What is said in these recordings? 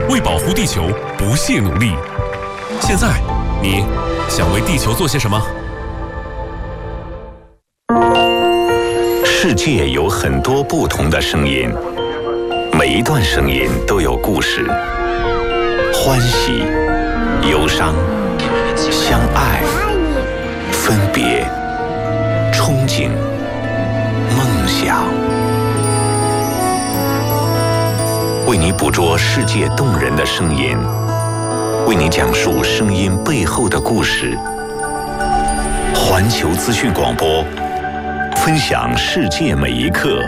为保护地球不懈努力。现在，你想为地球做些什么？ 世界有很多不同的声音，每一段声音都有故事，欢喜、忧伤、相爱、分别、憧憬、梦想。为你捕捉世界动人的声音，为你讲述声音背后的故事。环球资讯广播，分享世界每一刻。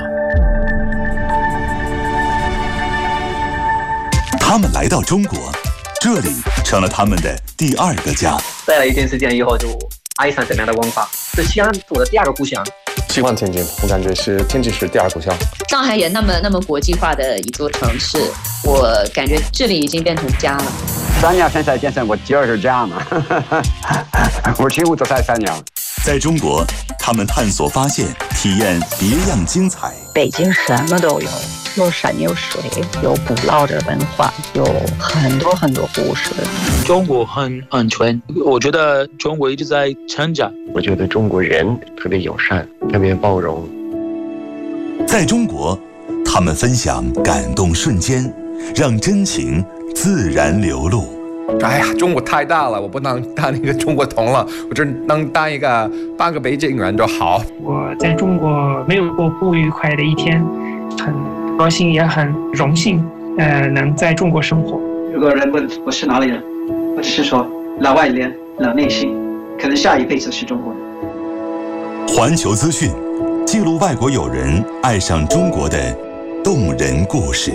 他们来到中国，这里成了他们的第二个家。 待了一段时间以后，就爱上这边的文化，是西安我的第二个故乡。 喜欢天津，我感觉是天津市第二故乡。 上海也那么国际化的一座城市，我感觉这里已经变成家了。 3年现在变成我第二个家嘛，我几乎都在3年。 在中国，他们探索、发现、体验别样精彩。 北京什么都有，有山有水，有古老的文化，有很多故事。 中国很安全，我觉得中国一直在成长。 我觉得中国人特别友善，特别包容。 在中国，他们分享感动瞬间，让真情自然流露。 哎呀，中国太大了，我不能当一个中国通了，我只能当一个半个北京人就好。 我在中国没有过不愉快的一天，很高兴也很荣幸，能在中国生活。 如果人问我是哪里人，我只是说老外脸、老内心，可能下一辈子是中国人。 环球资讯记录外国友人爱上中国的动人故事。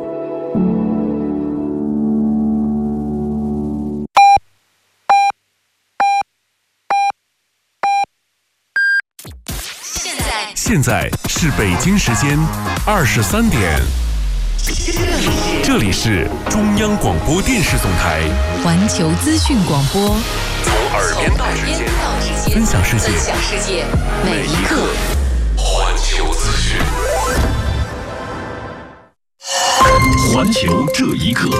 现在是北京时间23点，这里是中央广播电视总台环球资讯广播， 从耳边到指尖，分享世界每一刻。环球资讯，环球这一刻。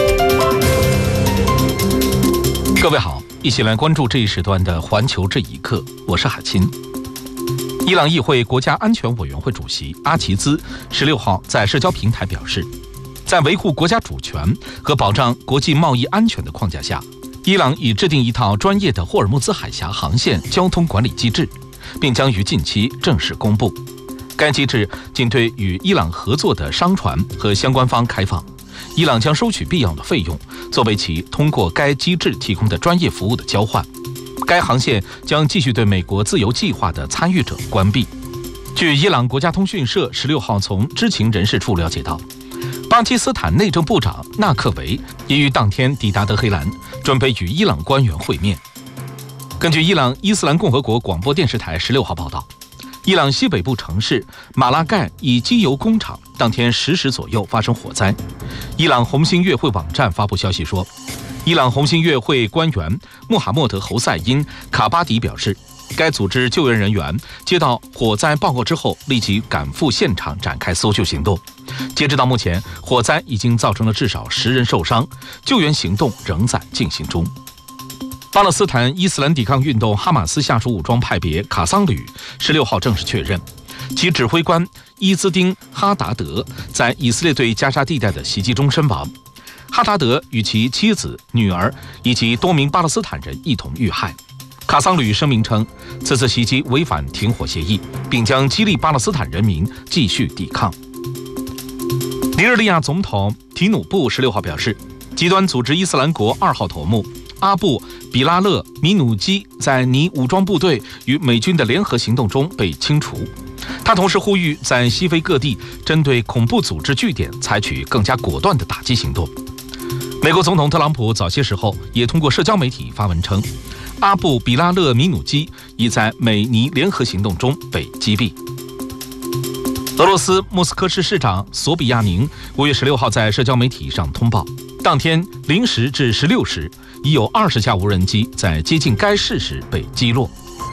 各位好，一起来关注这一时段的环球这一刻，我是海清。伊朗议会国家安全委员会主席阿齐兹16号在社交平台表示，在维护国家主权和保障国际贸易安全的框架下，伊朗已制定一套专业的霍尔木兹海峡航线交通管理机制，并将于近期正式公布。该机制仅对与伊朗合作的商船和相关方开放，伊朗将收取必要的费用，作为其通过该机制提供的专业服务的交换。该航线将继续对美国自由计划的参与者关闭。据伊朗国家通讯社16号从知情人士处了解到，巴基斯坦内政部长纳克维也于当天抵达德黑兰，准备与伊朗官员会面。根据伊朗伊斯兰共和国广播电视台16号报道，伊朗西北部城市马拉盖一机油工厂当天10时左右发生火灾。伊朗红星月会网站发布消息说，伊朗红星月会官员穆罕默德·侯赛因·卡巴迪表示，该组织救援人员接到火灾报告之后，立即赶赴现场展开搜救行动。截止到目前，火灾已经造成了至少10人受伤，救援行动仍在进行中。巴勒斯坦伊斯兰抵抗运动哈马斯下属武装派别卡桑旅16号正式确认，其指挥官伊兹丁·哈达德在以色列对加沙地带的袭击中身亡。哈达德与其妻子、女儿以及多名巴勒斯坦人一同遇害。卡桑旅声明称，此次袭击违反停火协议，并将激励巴勒斯坦人民继续抵抗。尼日利亚总统提努布16号表示，极端组织伊斯兰国2号头目阿布·比拉勒·米努基在尼武装部队与美军的联合行动中被清除。他同时呼吁在西非各地针对恐怖组织据点采取更加果断的打击行动。美国总统特朗普早些时候也通过社交媒体发文称，阿布·比拉勒·米努基已在美尼联合行动中被击毙。俄罗斯莫斯科市市长索比亚宁5月16号在社交媒体上通报，当天0时至16时，已有20架无人机在接近该市时被击落。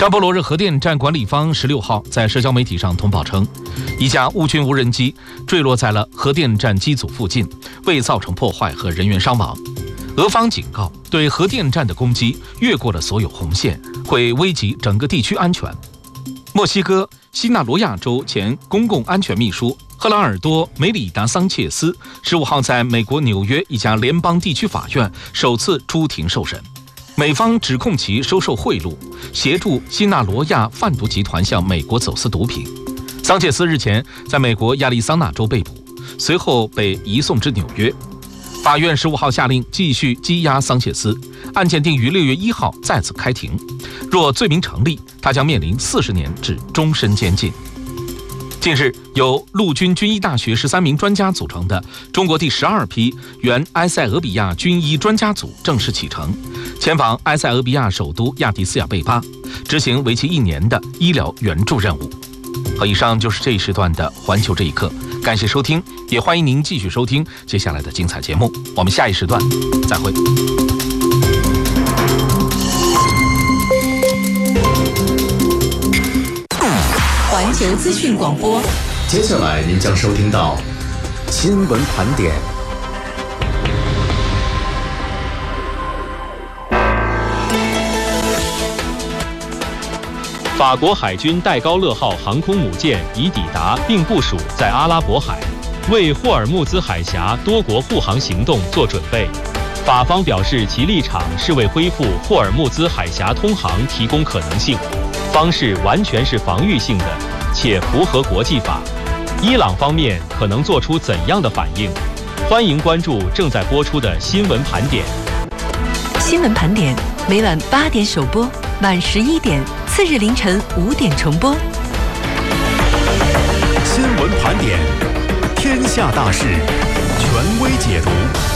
扎波罗热核电站管理方16号在社交媒体上通报称，一架乌军无人机坠落在了核电站机组附近，未造成破坏和人员伤亡。俄方警告，对核电站的攻击越过了所有红线，会危及整个地区安全。墨西哥西纳罗亚州前公共安全秘书赫拉尔多·梅里达桑切斯15号在美国纽约一家联邦地区法院首次出庭受审。美方指控其收受贿赂，协助西纳罗亚贩毒集团向美国走私毒品。桑切斯日前在美国亚利桑那州被捕，随后被移送至纽约。法院15号下令继续羁押桑切斯，案件定于6月1号再次开庭。若罪名成立，他将面临40年至终身监禁。近日，由陆军军医大学13名专家组成的中国第12批原埃塞俄比亚军医专家组正式启程，前往埃塞俄比亚首都亚的斯亚贝巴，执行为期1年的医疗援助任务。好，以上就是这一时段的环球这一刻，感谢收听，也欢迎您继续收听接下来的精彩节目。我们下一时段再会。 环球资讯广播， 接下来您将收听到新闻盘点。 法国海军戴高乐号航空母舰已抵达并部署在阿拉伯海，为霍尔木兹海峡多国护航行动做准备。法方表示，其立场是为恢复霍尔木兹海峡通航提供可能性，方式完全是防御性的，且符合国际法。伊朗方面可能做出怎样的反应？欢迎关注正在播出的新闻盘点。 新闻盘点每晚8点首播，晚11点，次日凌晨5点重播。 新闻盘点，天下大事，权威解读。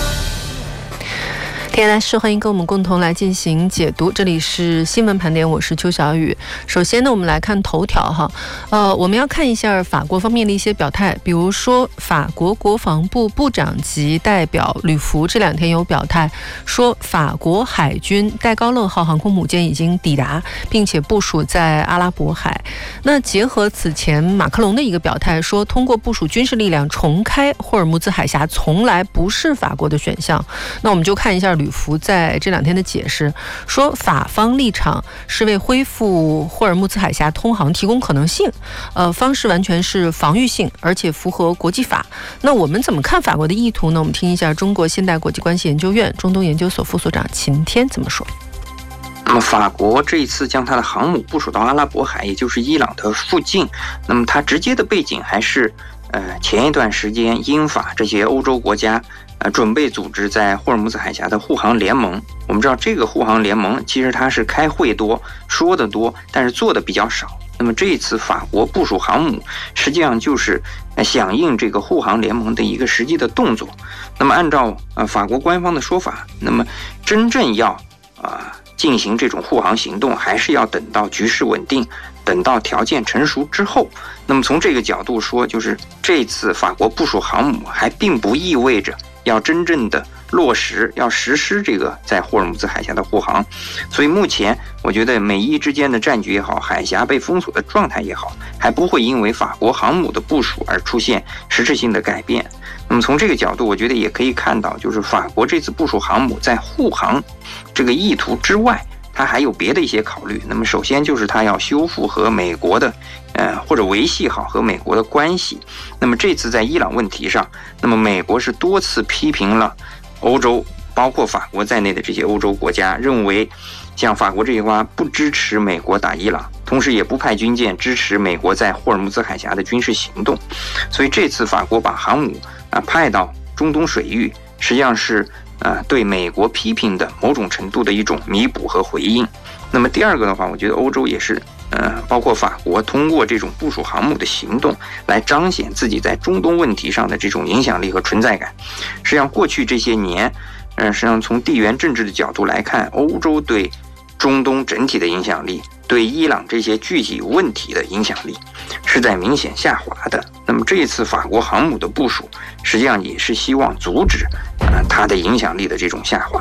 天大事，欢迎跟我们共同来进行解读。这里是新闻盘点，我是邱小雨。首先呢，我们来看头条哈。我们要看一下法国方面的一些表态，比如说法国国防部部长级代表吕福这2天有表态，说法国海军戴高乐号航空母舰已经抵达，并且部署在阿拉伯海。那结合此前马克龙的一个表态，说通过部署军事力量重开霍尔木兹海峡从来不是法国的选项。那我们就看一下吕福在这2天的解释，说法方立场是为恢复霍尔木兹海峡通航提供可能性，方式完全是防御性，而且符合国际法。那我们怎么看法国的意图呢？我们听一下中国现代国际关系研究院中东研究所副所长秦天怎么说。 那么法国这一次将它的航母部署到阿拉伯海，也就是伊朗的附近，那么它直接的背景还是前一段时间英法这些欧洲国家准备组织在霍尔木兹海峡的护航联盟。我们知道这个护航联盟其实它是开会多，说的多，但是做的比较少。那么这一次法国部署航母，实际上就是响应这个护航联盟的一个实际的动作。那么按照法国官方的说法，那么真正要进行这种护航行动，还是要等到局势稳定，等到条件成熟之后。那么从这个角度说，就是这次法国部署航母还并不意味着要真正的落实，要实施这个在霍尔木兹海峡的护航。所以目前我觉得美伊之间的战局也好，海峡被封锁的状态也好，还不会因为法国航母的部署而出现实质性的改变。那么从这个角度，我觉得也可以看到，就是法国这次部署航母在护航这个意图之外，它还有别的一些考虑。那么首先就是它要修复和美国的或者维系好和美国的关系。那么这次在伊朗问题上，那么美国是多次批评了欧洲，包括法国在内的这些欧洲国家，认为像法国这一话不支持美国打伊朗，同时也不派军舰支持美国在霍尔木兹海峡的军事行动。所以这次法国把航母派到中东水域，实际上是对美国批评的某种程度的一种弥补和回应。那么第二个的话，我觉得欧洲也是包括法国通过这种部署航母的行动来彰显自己在中东问题上的这种影响力和存在感。实际上过去这些年实际上从地缘政治的角度来看，欧洲对中东整体的影响力，对伊朗这些具体问题的影响力是在明显下滑的。那么这一次法国航母的部署，实际上也是希望阻止它的影响力的这种下滑。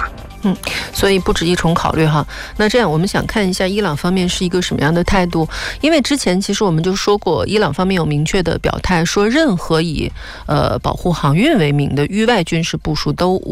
所以不止一重考虑哈。那这样我们想看一下伊朗方面是一个什么样的态度，因为之前其实我们就说过，伊朗方面有明确的表态，说任何以保护航运为名的域外军事部署都